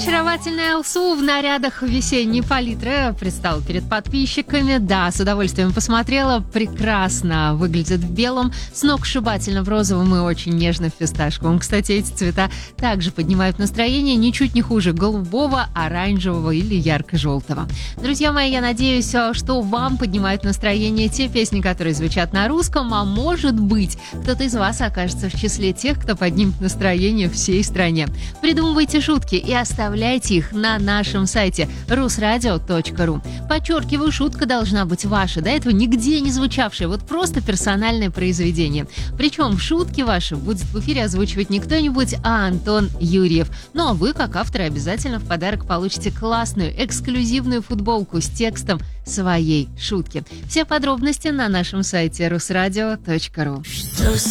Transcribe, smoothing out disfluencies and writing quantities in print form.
Очаровательная Алсу в нарядах весенней палитры предстала перед подписчиками. Да, с удовольствием посмотрела. Прекрасно выглядит в белом, сногсшибательно в розовом и очень нежно в фисташковом. Кстати, эти цвета также поднимают настроение ничуть не хуже голубого, оранжевого или ярко-желтого. Друзья мои, я надеюсь, что вам поднимают настроение те песни, которые звучат на русском, а может быть, кто-то из вас окажется в числе тех, кто поднимет настроение всей стране. Придумывайте шутки и оставляйте их на нашем сайте rusradio.ru. Подчеркиваю, шутка должна быть ваша, до этого нигде не звучавшая, вот просто персональное произведение. Причем шутки ваши будет в эфире озвучивать не кто-нибудь, а Антон Юрьев. Ну а вы, как авторы, обязательно в подарок получите классную, эксклюзивную футболку с текстом своей шутки. Все подробности на нашем сайте rusradio.ru.